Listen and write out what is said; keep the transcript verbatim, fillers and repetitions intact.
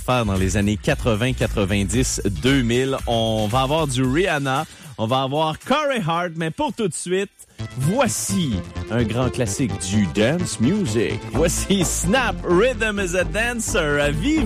faire dans les années quatre-vingts, quatre-vingt-dix, deux mille. On va avoir du Rihanna, on va avoir Corey Hart, mais pour tout de suite, voici un grand classique du dance music. Voici Snap Rhythm is a Dancer à Vive.